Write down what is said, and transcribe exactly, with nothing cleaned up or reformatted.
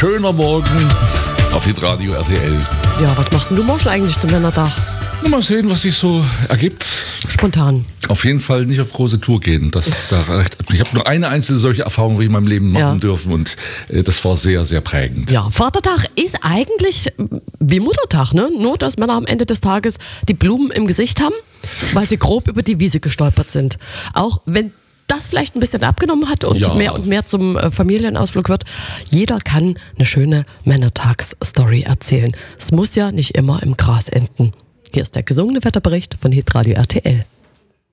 schöner Morgen auf Hitradio R T L. Ja, was machst denn du morgen eigentlich zum Männertag? Mal sehen, was sich so ergibt. Spontan. Auf jeden Fall nicht auf große Tour gehen. Das, da, ich habe nur eine einzige solche Erfahrung wie in meinem Leben machen Ja. dürfen und äh, das war sehr, sehr prägend. Ja, Vatertag ist eigentlich wie Muttertag, ne? Nur, dass Männer am Ende des Tages die Blumen im Gesicht haben, weil sie grob über die Wiese gestolpert sind. Auch wenn das vielleicht ein bisschen abgenommen hat und Ja. mehr und mehr zum äh, Familienausflug wird. Jeder kann eine schöne Männertags-Story erzählen. Es muss ja nicht immer im Gras enden. Hier ist der gesungene Wetterbericht von Hitradio R T L.